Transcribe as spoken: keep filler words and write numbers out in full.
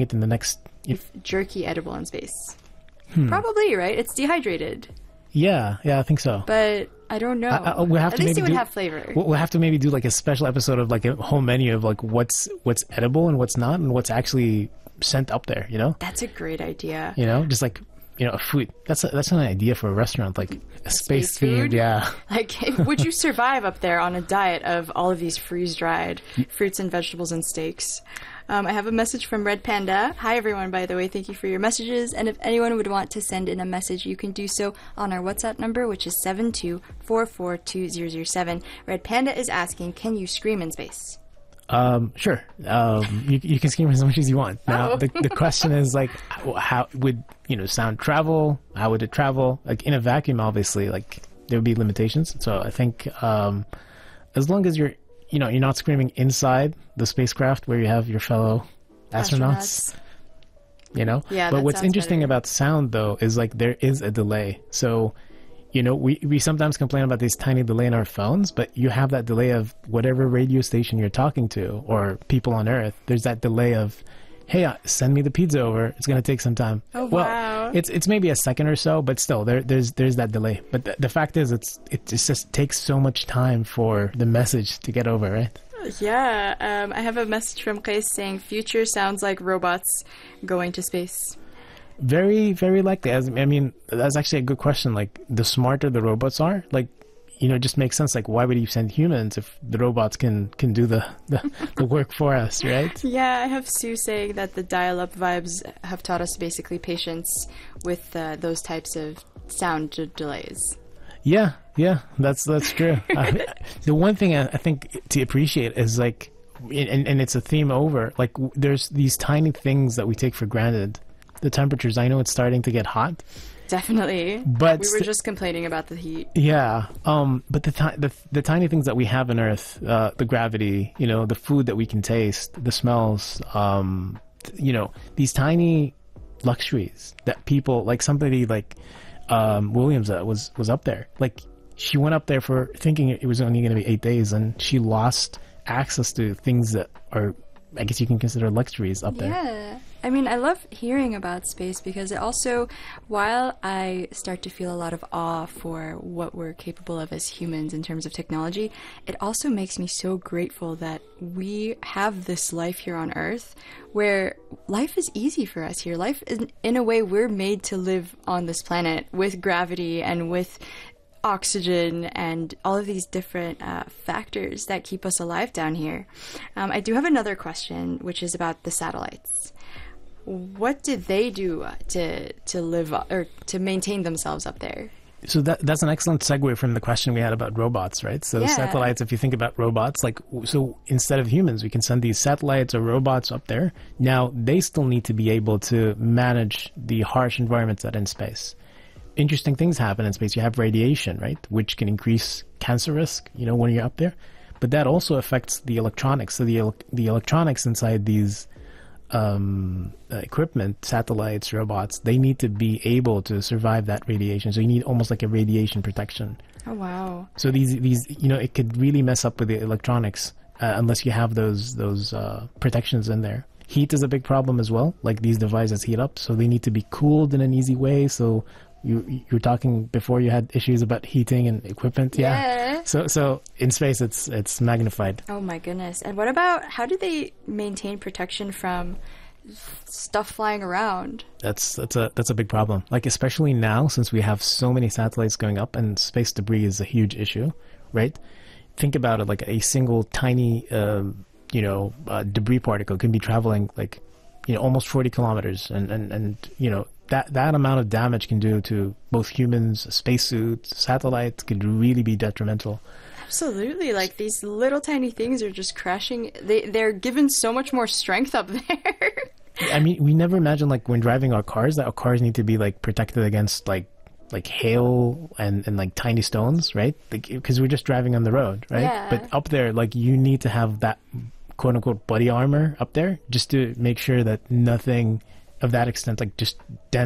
doing it in the next... If jerky edible in space. Hmm. Probably, right? It's dehydrated. Yeah, yeah, I think so. But I don't know. I, I, we'll have At to least maybe it would do, have flavor. We'll have to maybe do like a special episode of like a whole menu of like what's what's edible and what's not, and what's actually sent up there, you know? That's a great idea. You know, just like, you know, a food. That's a, that's an idea for a restaurant, like a space, Space themed, food? yeah. Like, would you survive up there on a diet of all of these freeze-dried fruits and vegetables and steaks? Um, I have a message from Red Panda. Hi, everyone, by the way. Thank you for your messages. And if anyone would want to send in a message, you can do so on our WhatsApp number, which is seven two four four two zero zero seven. Red Panda is asking, can you scream in space? Um, sure. Um, you, you can scream as much as you want. Now, Oh. the, the question is like, how, how would, you know, sound travel? How would it travel? Like in a vacuum, obviously, like there would be limitations. So I think, um, as long as you're, you know, you're not screaming inside the spacecraft where you have your fellow astronauts, Astronauts. you know? Yeah, But that what's sounds interesting better. about sound though, is like there is a delay. So, you know, we, we sometimes complain about this tiny delay in our phones, but you have that delay of whatever radio station you're talking to or people on Earth. There's that delay of, hey, uh, send me the pizza over. It's going to take some time. Oh, well, wow. It's it's maybe a second or so, but still, there there's there's that delay. But the, the fact is, it's it just takes so much time for the message to get over, right? Yeah, um, I have a message from Qais saying, future sounds like robots going to space. Very, very likely. As I mean, that's actually a good question. Like, the smarter the robots are, like, you know, it just makes sense. Like, why would you send humans if the robots can can do the the, the work for us, right? Yeah, I have Sue saying that the dial-up vibes have taught us basically patience with uh, those types of sound d- delays. Yeah, yeah, that's that's true. I, the one thing I, I think to appreciate is like, and, and it's a theme over. Like, w- there's these tiny things that we take for granted. The temperatures. I know it's starting to get hot. Definitely. But we were st- just complaining about the heat. Yeah, um, but the, ti- the the tiny things that we have on Earth, uh, the gravity, you know, the food that we can taste, the smells, um, th- you know, these tiny luxuries that people like somebody like um, Williams that was was up there. Like she went up there for thinking it was only going to be eight days, and she lost access to things that are, I guess you can consider luxuries up there. Yeah. I mean, I love hearing about space because it also, while I start to feel a lot of awe for what we're capable of as humans in terms of technology, it also makes me so grateful that we have this life here on Earth where life is easy for us here. Life is, in a way, we're made to live on this planet with gravity and with oxygen and all of these different uh, factors that keep us alive down here. Um, I do have another question, which is about the satellites. What did they do to to live or to maintain themselves up there? So that that's an excellent segue from the question we had about robots, right? So Yeah. satellites, if you think about robots, like, so instead of humans, we can send these satellites or robots up there. Now, they still need to be able to manage the harsh environments that are in space. Interesting things happen in space. You have radiation, right? Which can increase cancer risk, you know, when you're up there. But that also affects the electronics. So the el- the electronics inside these um, uh, equipment, satellites, robots, they need to be able to survive that radiation. So you need almost like a radiation protection. Oh, wow. So these, these, you know, it could really mess up with the electronics uh, unless you have those those uh, protections in there. Heat is a big problem as well. Like, these devices heat up, so they need to be cooled in an easy way. So you you were talking before, you had issues about heating and equipment. Yeah. Yeah. So so in space, it's it's magnified. Oh my goodness. And what about, how do they maintain protection from stuff flying around? That's that's a that's a big problem. Like, especially now, since we have so many satellites going up and space debris is a huge issue, right? Think about it, like a single tiny, um, you know, uh, debris particle can be traveling like, you know, almost forty kilometers, and and and you know that that amount of damage can do to both humans, spacesuits, satellites could really be detrimental. Absolutely. Like, these little tiny things are just crashing. They, they're given so much more strength up there. I mean, we never imagine, like, when driving our cars, that our cars need to be like protected against like like hail and and like tiny stones, right? Because we're just driving on the road, right? Yeah. But up there, like, you need to have that quote unquote body armor up there just to make sure that nothing of that extent, like, just dent